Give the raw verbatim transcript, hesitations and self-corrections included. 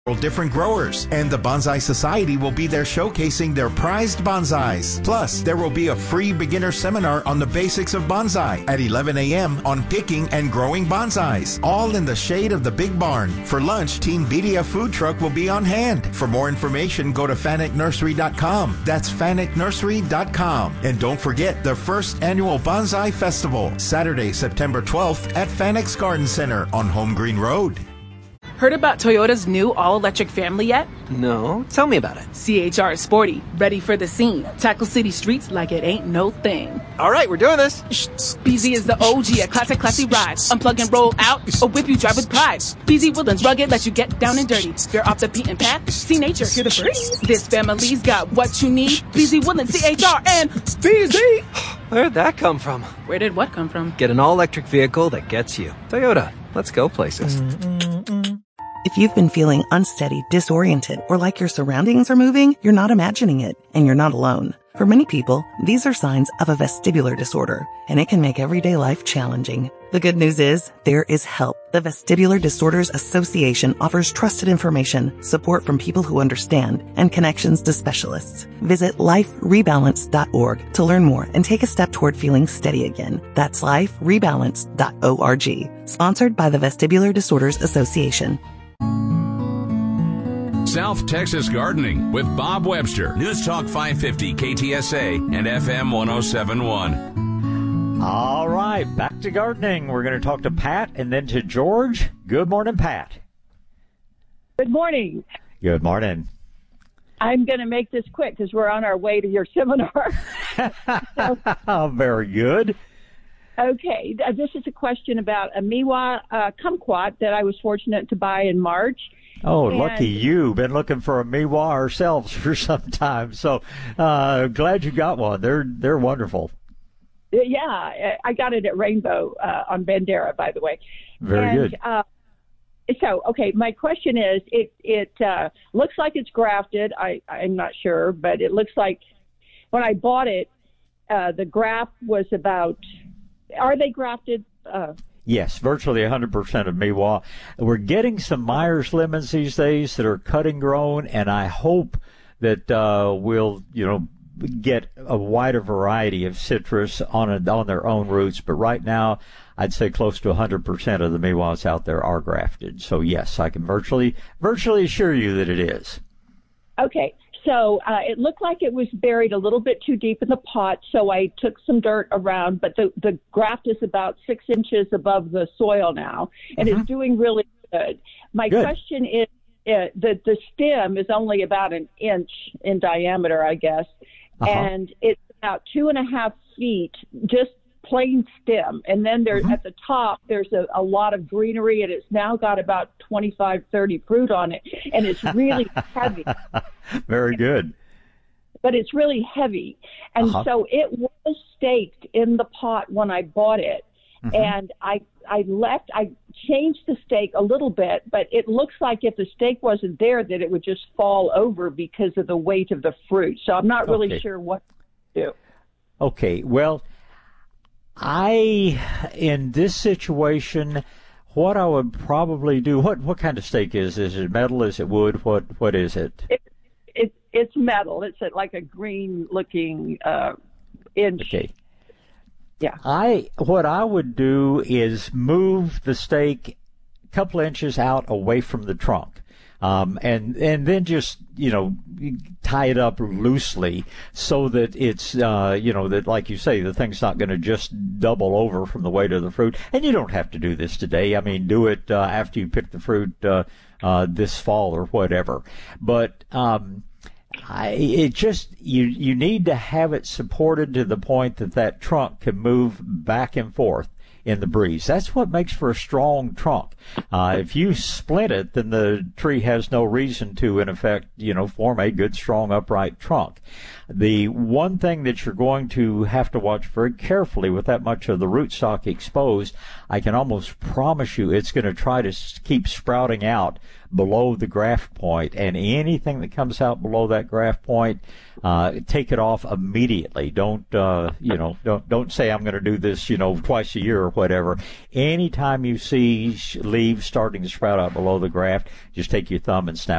different growers, and the Bonsai Society will be there showcasing their prized bonsais. Plus, there will be a free beginner seminar on the basics of bonsai at eleven a.m. on picking and growing bonsais, all in the shade of the big barn. For lunch, Team Bedia food truck will be on hand. For more information, go to fanek nursery dot com. That's fanek nursery dot com. And don't forget the first annual Bonsai Festival, Saturday, September twelfth at Fanek's Garden Center on Home Green Road. Heard about Toyota's new all-electric family yet? No. Tell me about it. C H R is sporty, ready for the scene. Tackle city streets like it ain't no thing. All right, we're doing this. B Z is the O G, a classic, classy ride. Unplug and roll out, or whip you drive with pride. B Z Woodlands rugged, let you get down and dirty. You're off the beaten path, see nature, hear the birds. This family's got what you need. B Z Woodlands, C H R, and B Z. Where'd that come from? Where did what come from? Get an all-electric vehicle that gets you. Toyota, let's go places. Mm-mm-mm. If you've been feeling unsteady, disoriented, or like your surroundings are moving, you're not imagining it, and you're not alone. For many people, these are signs of a vestibular disorder, and it can make everyday life challenging. The good news is, there is help. The Vestibular Disorders Association offers trusted information, support from people who understand, and connections to specialists. Visit life rebalance dot org to learn more and take a step toward feeling steady again. That's life rebalance dot org. Sponsored by the Vestibular Disorders Association. South Texas Gardening with Bob Webster. News Talk five fifty K T S A and F M one oh seven point one. All right, back to gardening. We're going to talk to Pat and then to George. Good morning, Pat. Good morning. Good morning. I'm going to make this quick because we're on our way to your seminar. So, very good. Okay, this is a question about a Miwa uh, kumquat that I was fortunate to buy in March. Oh, and lucky you. Been looking for a Miwa ourselves for some time. So uh, glad you got one. They're they're wonderful. Yeah, I got it at Rainbow uh, on Bandera, by the way. Very and, good. Uh, so, okay, my question is, it it uh, looks like it's grafted. I, I'm not sure, but it looks like when I bought it, uh, the graft was about, are they grafted? Uh, Yes, virtually one hundred percent of Miwa. We're getting some Myers lemons these days that are cutting grown, and I hope that uh, we'll, you know, get a wider variety of citrus on a, on their own roots. But right now, I'd say close to one hundred percent of the Miwas out there are grafted. So yes, I can virtually virtually assure you that it is. Okay. So uh, it looked like it was buried a little bit too deep in the pot, so I took some dirt around, but the, the graft is about six inches above the soil now, and mm-hmm. it's doing really good. My good. question is, uh, the, the stem is only about an inch in diameter, I guess, uh-huh. and it's about two and a half feet, just plain stem. And then there's mm-hmm. at the top, there's a, a lot of greenery, and it's now got about twenty-five, thirty fruit on it, and it's really heavy. Very good. But it's really heavy. And uh-huh. so it was staked in the pot when I bought it. Mm-hmm. And I I left, I changed the stake a little bit, but it looks like if the stake wasn't there, that it would just fall over because of the weight of the fruit. So I'm not really okay. sure what to do. Okay, well, I, in this situation, what I would probably do, what what kind of stake is Is it metal? Is it wood? What What is it? It, it It's metal. It's a, like a green-looking uh, inch. Okay. Yeah. I What I would do is move the stake a couple inches out away from the trunk. Um, and, and then just, you know, tie it up loosely so that it's, uh, you know, that, like you say, the thing's not going to just double over from the weight of the fruit. And you don't have to do this today. I mean, do it, uh, after you pick the fruit, uh, uh, this fall or whatever. But, um, I, it just, you, you need to have it supported to the point that that trunk can move back and forth in the breeze. That's what makes for a strong trunk. Uh, if you split it, then the tree has no reason to, in effect, you know, form a good, strong, upright trunk. The one thing that you're going to have to watch very carefully with that much of the rootstock exposed, I can almost promise you it's going to try to keep sprouting out below the graft point, and anything that comes out below that graft point, uh, take it off immediately. Don't, uh, you know, don't, don't say I'm going to do this, you know, twice a year or whatever. Anytime you see leaves starting to sprout out below the graft, just take your thumb and snap